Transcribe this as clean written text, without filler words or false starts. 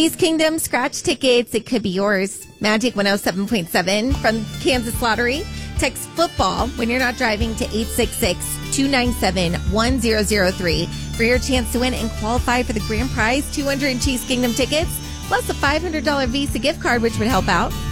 Cheese Kingdom scratch tickets. It could be yours. Magic 107.7 from Kansas Lottery. Text football when you're not driving to 866-297-1003 for your chance to win and qualify for the grand prize, 200 Cheese Kingdom tickets, plus a $500 Visa gift card, which would help out.